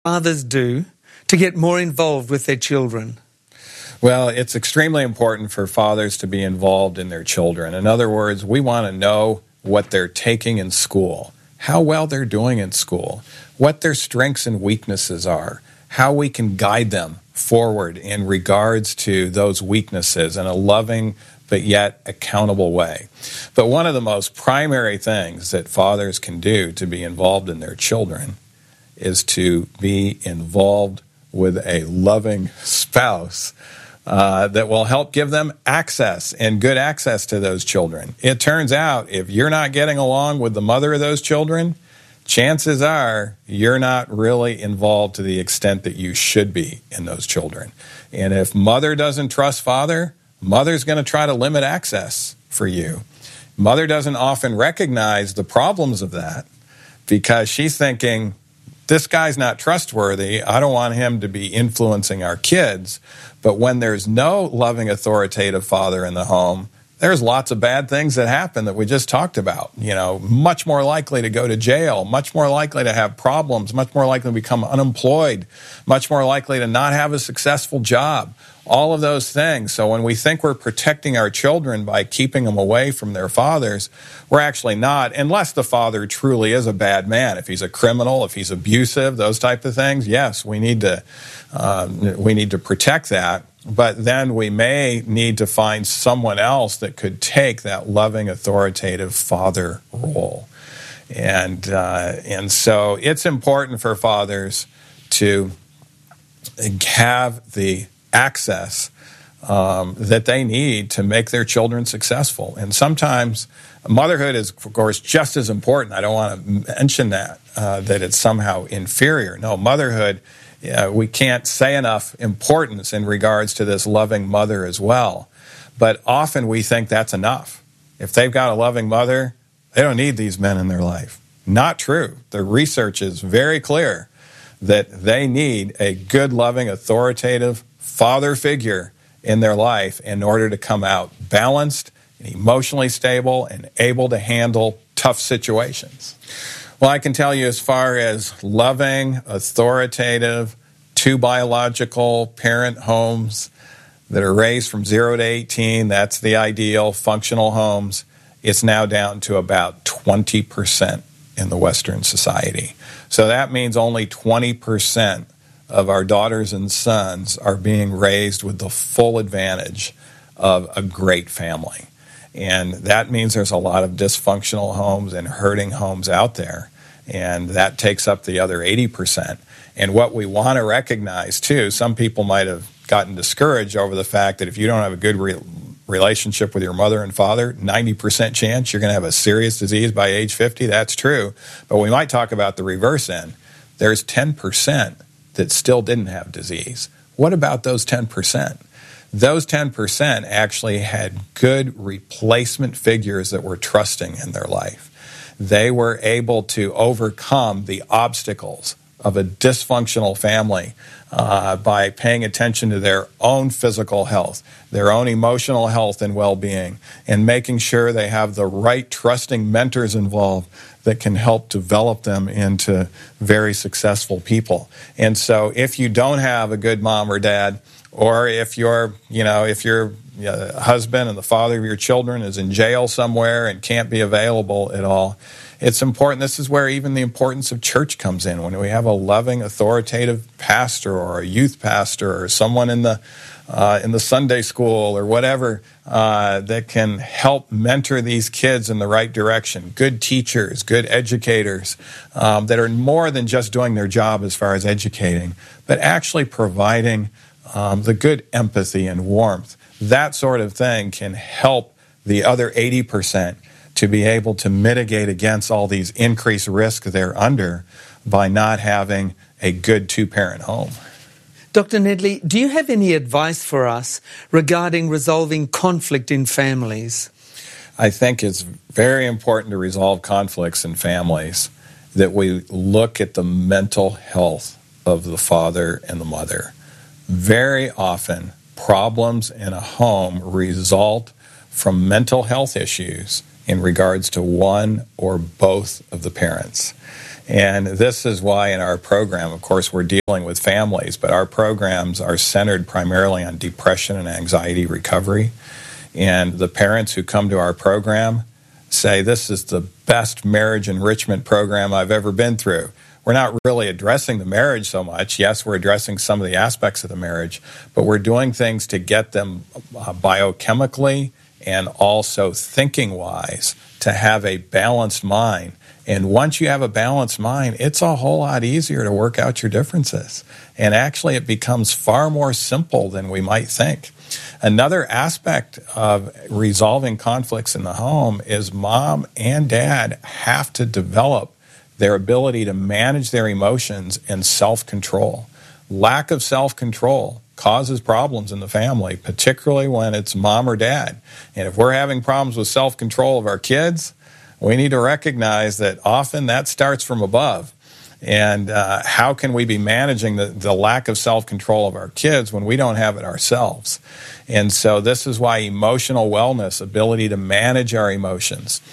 fathers do to get more involved with their children? Well, it's extremely important for fathers to be involved in their children. In other words, we want to know what they're taking in school, how well they're doing in school, what their strengths and weaknesses are, how we can guide them forward in regards to those weaknesses in a loving but yet accountable way. But one of the most primary things that fathers can do to be involved in their children is to be involved with a loving spouse that will help give them access and good access to those children. It turns out if you're not getting along with the mother of those children, chances are you're not really involved to the extent that you should be in those children. And if mother doesn't trust father, mother's going to try to limit access for you. Mother doesn't often recognize the problems of that because she's thinking, this guy's not trustworthy. I don't want him to be influencing our kids. But when there's no loving, authoritative father in the home, there's lots of bad things that happen that we just talked about. You know, much more likely to go to jail, much more likely to have problems, much more likely to become unemployed, much more likely to not have a successful job. All of those things. So when we think we're protecting our children by keeping them away from their fathers, we're actually not, unless the father truly is a bad man. If he's a criminal, if he's abusive, those type of things, yes, we need to protect that. But then we may need to find someone else that could take that loving, authoritative father role. And so it's important for fathers to have the access that they need to make their children successful. And sometimes motherhood is, of course, just as important. I don't want to mention that it's somehow inferior. No, motherhood, we can't say enough importance in regards to this loving mother as well. But often we think that's enough. If they've got a loving mother, they don't need these men in their life. Not true. The research is very clear that they need a good, loving, authoritative father figure in their life in order to come out balanced and emotionally stable and able to handle tough situations. Well, I can tell you as far as loving, authoritative, 2 biological parent homes that are raised from 0 to 18, that's the ideal, functional homes, it's now down to about 20% in the Western society. So that means only 20% of our daughters and sons are being raised with the full advantage of a great family. And that means there's a lot of dysfunctional homes and hurting homes out there. And that takes up the other 80%. And what we want to recognize, too, some people might have gotten discouraged over the fact that if you don't have a good relationship with your mother and father, 90% chance you're going to have a serious disease by age 50. That's true. But we might talk about the reverse end. There's 10% that still didn't have disease. What about those 10%? Those 10% actually had good replacement figures that were trusting in their life. They were able to overcome the obstacles of a dysfunctional family by paying attention to their own physical health, their own emotional health and well-being, and making sure they have the right trusting mentors involved that can help develop them into very successful people. And so if you don't have a good mom or dad, or if your husband and the father of your children is in jail somewhere and can't be available at all, it's important. This is where even the importance of church comes in. When we have a loving, authoritative pastor or a youth pastor or someone in the Sunday school or whatever that can help mentor these kids in the right direction, good teachers, good educators that are more than just doing their job as far as educating, but actually providing the good empathy and warmth. That sort of thing can help the other 80% to be able to mitigate against all these increased risks they're under by not having a good 2-parent home. Dr. Nedley, do you have any advice for us regarding resolving conflict in families? I think it's very important to resolve conflicts in families that we look at the mental health of the father and the mother. Very often, problems in a home result from mental health issues in regards to one or both of the parents. And this is why in our program, of course, we're dealing with families, but our programs are centered primarily on depression and anxiety recovery. And the parents who come to our program say, this is the best marriage enrichment program I've ever been through. We're not really addressing the marriage so much. Yes, we're addressing some of the aspects of the marriage, but we're doing things to get them biochemically and also thinking-wise to have a balanced mind. And once you have a balanced mind, it's a whole lot easier to work out your differences. And actually, it becomes far more simple than we might think. Another aspect of resolving conflicts in the home is mom and dad have to develop their ability to manage their emotions and self-control. Lack of self-control causes problems in the family, particularly when it's mom or dad. And if we're having problems with self-control of our kids, we need to recognize that often that starts from above. And how can we be managing the lack of self-control of our kids when we don't have it ourselves? And so this is why emotional wellness, ability to manage our emotions,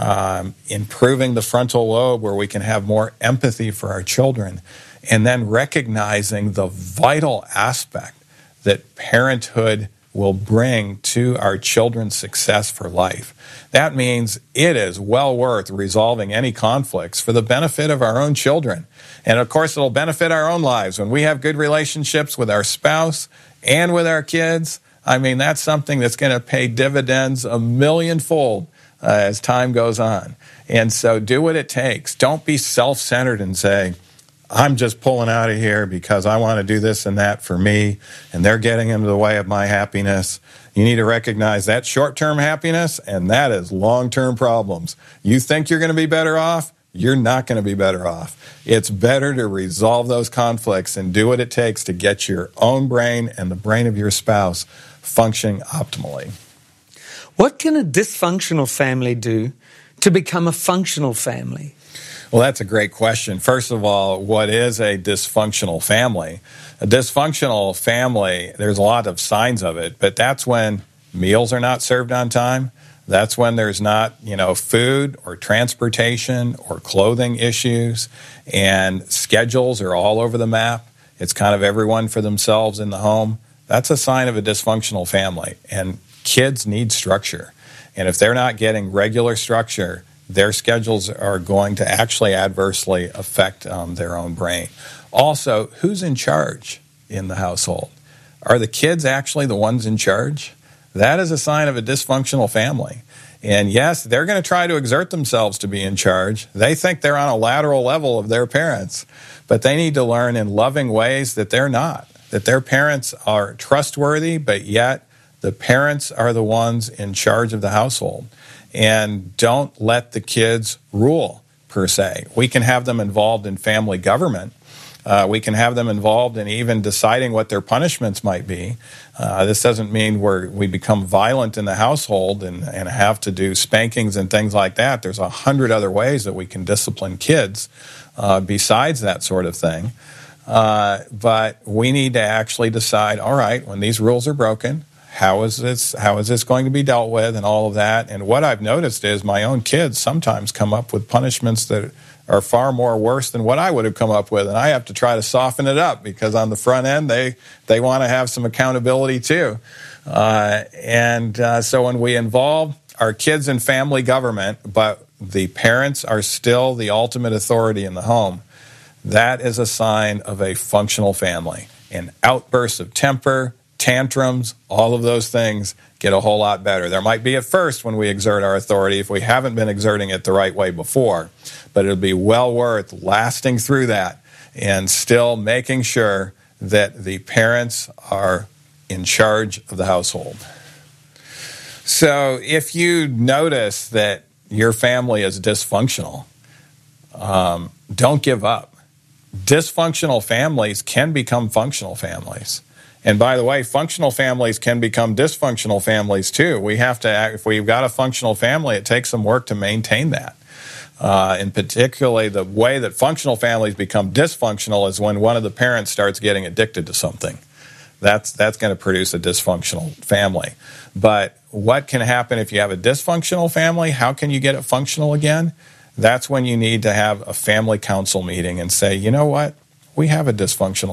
improving the frontal lobe where we can have more empathy for our children, and then recognizing the vital aspect that parenthood will bring to our children's success for life. That means it is well worth resolving any conflicts for the benefit of our own children. And of course, it'll benefit our own lives. When we have good relationships with our spouse and with our kids, I mean, that's something that's going to pay dividends a millionfold as time goes on. And so do what it takes. Don't be self-centered and say, I'm just pulling out of here because I want to do this and that for me, and they're getting into the way of my happiness. You need to recognize that short-term happiness, and that is long-term problems. You think you're going to be better off, you're not going to be better off. It's better to resolve those conflicts and do what it takes to get your own brain and the brain of your spouse functioning optimally. What can a dysfunctional family do to become a functional family? Well, that's a great question. First of all, what is a dysfunctional family? A dysfunctional family, there's a lot of signs of it, but that's when meals are not served on time. That's when there's not, food or transportation or clothing issues, and schedules are all over the map. It's kind of everyone for themselves in the home. That's a sign of a dysfunctional family. And kids need structure. And if they're not getting regular structure, their schedules are going to actually adversely affect their own brain. Also, who's in charge in the household? Are the kids actually the ones in charge? That is a sign of a dysfunctional family. And yes, they're going to try to exert themselves to be in charge. They think they're on a lateral level of their parents, but they need to learn in loving ways that they're not, that their parents are trustworthy, but yet the parents are the ones in charge of the household. And don't let the kids rule, per se. We can have them involved in family government. We can have them involved in even deciding what their punishments might be. This doesn't mean we become violent in the household and have to do spankings and things like that. There's 100 other ways that we can discipline kids besides that sort of thing. But we need to actually decide, all right, when these rules are broken, how is this going to be dealt with and all of that? And what I've noticed is my own kids sometimes come up with punishments that are far more worse than what I would have come up with. And I have to try to soften it up because on the front end, they want to have some accountability too. So when we involve our kids in family government, but the parents are still the ultimate authority in the home, that is a sign of a functional family. And outbursts of temper, tantrums, all of those things get a whole lot better. There might be at first when we exert our authority if we haven't been exerting it the right way before, but it'll be well worth lasting through that and still making sure that the parents are in charge of the household. So if you notice that your family is dysfunctional, don't give up. Dysfunctional families can become functional families. And by the way, functional families can become dysfunctional families too. We have to, if we've got a functional family, it takes some work to maintain that. And particularly the way that functional families become dysfunctional is when one of the parents starts getting addicted to something. That's going to produce a dysfunctional family. But what can happen if you have a dysfunctional family? How can you get it functional again? that's when you need to have a family council meeting and say, you know what? We have a dysfunctional